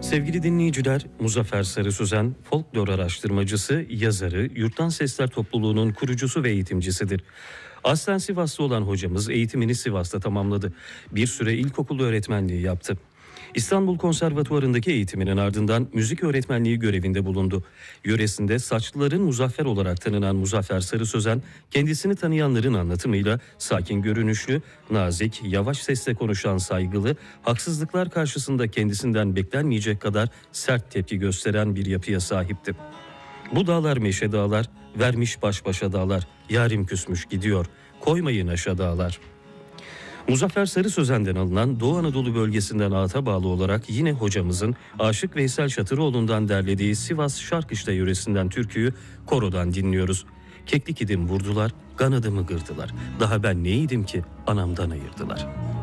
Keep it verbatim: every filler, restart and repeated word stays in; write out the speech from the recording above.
Sevgili dinleyiciler, Muzaffer Sarı Sözen, folklor araştırmacısı, yazarı, Yurttan Sesler Topluluğu'nun kurucusu ve eğitimcisidir. Aslen Sivaslı olan hocamız eğitimini Sivas'ta tamamladı. Bir süre ilkokul öğretmenliği yaptı. İstanbul Konservatuvarı'ndaki eğitiminin ardından müzik öğretmenliği görevinde bulundu. Yöresinde Saçlıların Muzaffer olarak tanınan Muzaffer Sarı Sözen, kendisini tanıyanların anlatımıyla sakin görünüşlü, nazik, yavaş sesle konuşan, saygılı, haksızlıklar karşısında kendisinden beklenmeyecek kadar sert tepki gösteren bir yapıya sahipti. Bu dağlar meşe dağlar, vermiş baş başa dağlar, yarim küsmüş gidiyor, koymayın aşağı dağlar. Muzaffer Sarı Sözen'den alınan Doğu Anadolu bölgesinden ağıta bağlı olarak yine hocamızın Aşık Veysel Şatıroğlu'ndan derlediği Sivas Şarkışla yöresinden türküyü korodan dinliyoruz. Keklik idim vurdular, kanadımı gırdılar. Daha ben neydim ki anamdan ayırdılar.